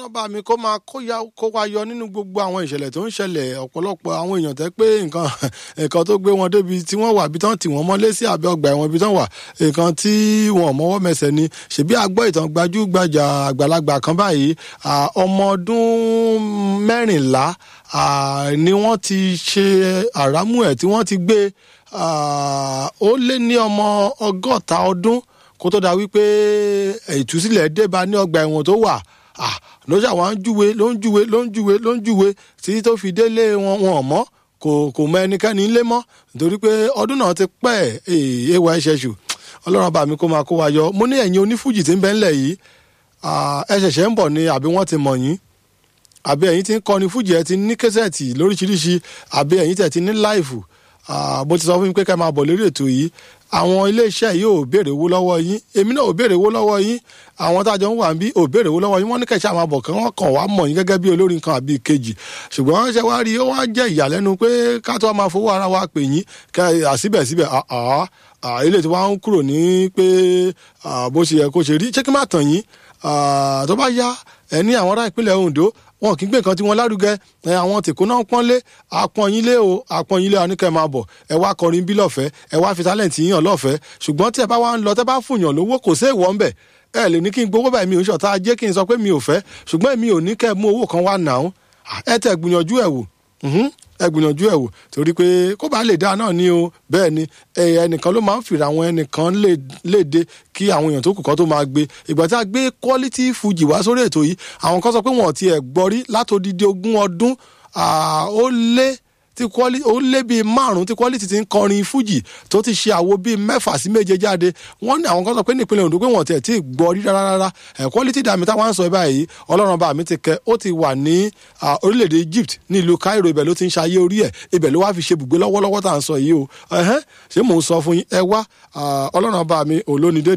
ọlọ́run bá mi kó máa kó wa yọ nínú gbogbo àwọn ìṣẹ̀lẹ̀ tó ń ṣẹlẹ̀ ọ̀pọ̀lọpọ̀ àwọn èèyàn tẹ́ pé nǹkan tó gbé wọn débi tí wọ́n wà bí tán tí wọ́n mọ́lé sí àbẹ́ ọgbà ẹ̀wọ̀n bí tán wà nǹkan tí wọ́n mọ́wọ́ mẹsẹ̀ ni ṣebí agbọ́ ìtàn gbajúgbajà àgbàlagbà kan báyìí ọmọ ọdún 14 ni wọ́n ti ṣe àrámù ẹ̀ tí wọ́n ti gbé ó lé ní ọmọ 160 ọdún kó tó dá wípé ìtúsílẹ̀ débá ní ọgbà ẹ̀wọ̀n tó wà lọ́jà wa ń júwe tí tó fi délé wọn mọ́ kò mọ ẹnikẹ́ni ńlé mọ́ nítorí pé ọdún náà ti pẹ́ ẹwà ẹ̀ṣẹ̀ṣù ọlọ́run bá mi kó máa kó wa yọ mo ní ẹ̀yin onífújì tí ń bẹ ńlẹ̀ yìí ẹ ṣẹ̀ṣẹ̀ ń bọ̀ ni àbí wọ́n ti mọ̀ yín àbí ẹ̀yin tí ń kọrin fújì ẹ ti ní kẹ́sẹ̀tì lóríṣiríṣi àbí ẹ̀yin tẹ̀ ti ní láìfù bó ti sọ fún mi pé ká máa bọ̀ lórí ètò yìí àwọn iléeṣẹ́ yìí ò béèrè owó lọ́wọ́ yín èmi náà ò béèrè owó lọ́wọ́ yín àwọn tájọ ń wà ń bí ò béèrè owó lọ́wọ́ yín wọ́n ní kẹ̀ṣẹ́ àwọn àbọ̀ kan wọ́n kàn wá mọ̀ yín gẹ́gẹ́ bí olórin kan àbí kejì ṣùgbọ́n ṣe wá rí ó wá jẹ́ ìyàlẹ́nu pé ká tó máa fowó ara wa pè yín síbẹ̀síbẹ̀ ilé tí wọ́n ń kúrò ní pé bó ṣe yẹ kó ṣe rí ṣé kí má tàn yín tó bá yá ẹ ní àwọn ará ìpínlẹ̀ Ondo wọn kì í gbé nǹkan tí wọn lárugẹ àwọn tèkó náà pọ́nlé àpọ̀nyínlé oníkẹ́ máa bọ̀ ẹ wá kọrin bí lọ́fẹ̀ẹ́ ẹ wá fi tálẹ̀ǹtì yín hàn lọ́fẹ̀ẹ́ ṣùgbọ́n tí ẹ bá wá ń lọ tẹ́ bá fùyàn lówó kò sí èèwọ̀ ńbẹ̀ ẹ lè ní kí n gbowó báyìí mi ò ṣọ̀tá ajé kí n sọ pé mi ò fẹ́ ṣùgbọ́n èmi ò ní kẹ́ mú owó kan wá nà án ẹ tẹ̀ gbìyànjú ẹ̀ wò ẹ gbìyànjú ẹ̀ wò torí pé kó bá lè dáa náà ni o bẹ́ẹ̀ ni ẹnìkan ló máa ń fìrà àwọn ẹnìkan léde kí àwọn èèyàn tó kù kan tó máa gbé ìgbà tí a gbé quality Fuji wá sórí ètò yìí àwọn kan sọ pé wọn ò tiẹ̀ gbọ́ rí látòdìdí 20 ọdún ó lé bíi 5 tí quality ti ń kọrin Fuji tó ti ṣe àwo bíi 6 sí 7 jáde wọ́n ní àwọn kan sọ pé nípínlẹ̀ Ondo pé wọ́n tiẹ̀ tí gbọ́ rí rárá quality dàmí táwọn ń sọ báyìí ọlọ́run bá mi ti kẹ́ ó ti wà ní orílẹ̀-èdè Egypt ní ìlú Cairo ibẹ̀ ló ti ń ṣayé orí ẹ̀ ibẹ̀ ló wá fi ṣe bùgbé lọ́wọ́lọ́wọ́ tá à ń sọ yìí o ṣé mò ń sọ fún yín ẹ wá ọlọ́run bá mi olónìdé